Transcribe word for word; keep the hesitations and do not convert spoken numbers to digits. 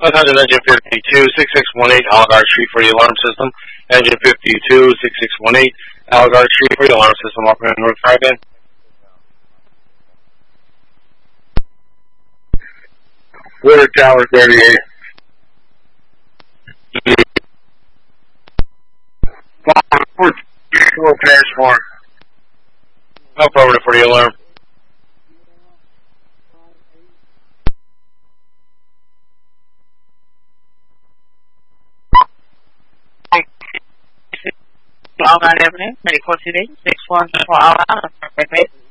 one hundred Engine fifty-two, six six one eight, Algar Street for the alarm system. Engine fifty-two, six six one eight, Algar Street for the alarm system. Operator North Drive-In. Water Tower thirty-eight. Four pairs more. No problem for the alarm. Algar Avenue, medical today, six one four Algar.